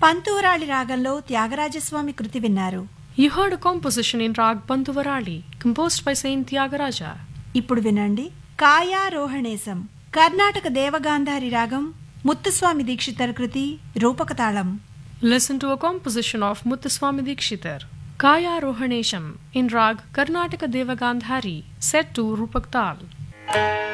పంతువరాళి రాగంలో త్యాగరాజస్వామి కృతి విన్నారు. You heard a composition in Rag Pantuvarali, composed by Saint Tyagaraja. ఇప్పుడు వినండి కాయారోహణేశం. కర్ణాటక దేవగాంధారి రాగం, ముత్తుస్వామి దీక్షితర్ కృతి, రూపకతాళం. Listen to a composition of Muthuswami Dikshitar, Kaya Rohanesham, in Rag Karnataka Devagandhari, set to Rupak Tal.